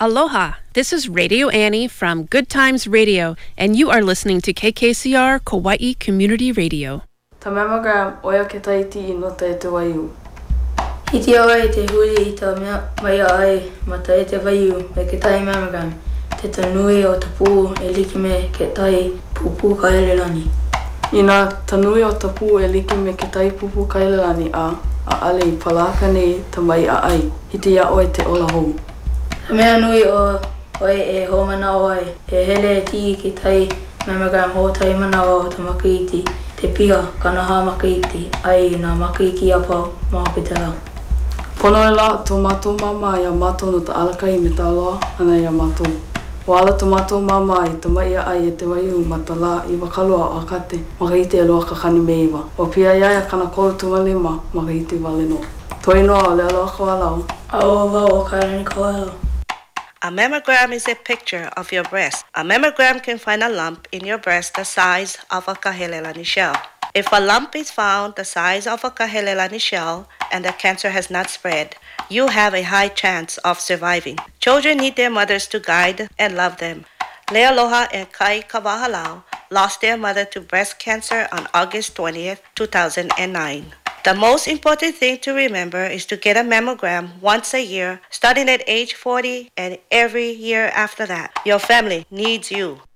Aloha, this is Radio Annie from Good Times Radio, and you are listening to KKCR Kauai Community Radio. Ta mammogram oia ke taiti no te waiu. Hiti awa te huri I ta mai ai mata te waiu me ke tai mammogram. Te tanui o te pū liki me ke tai pupu kailelani. Ina tanui o te pū liki me ke tai pupu kailelani a ale I palaka nei ta mai ai. Hiti a oi te ola hou. Mea nui o oe ho manao ai, hele ti ki tai mammogram ho tai manao o te makiti, te pia kanaha makiti, ai nā makiki apau mā pitala. Pono la tō mātou mama ia mātou no ta alakai me ta aloa, ana ia mātou. Wala tō mātou mama I te mai ai te waiu ma ta la I wakalua o akate, makaite aloa ka kani me iwa. O pia iaia kana kolu tumalima, makaite wale no. Toi noa o le aloa kawalau. Aoa wau o kairani kawalau. A mammogram is a picture of your breast. A mammogram can find a lump in your breast the size of a kahelelani shell. If a lump is found the size of a kahelelani shell and the cancer has not spread, you have a high chance of surviving. Children need their mothers to guide and love them. Lealoha and Kai Kawahalau lost their mother to breast cancer on August 20th, 2009. The most important thing to remember is to get a mammogram once a year, starting at age 40 and every year after that. Your family needs you.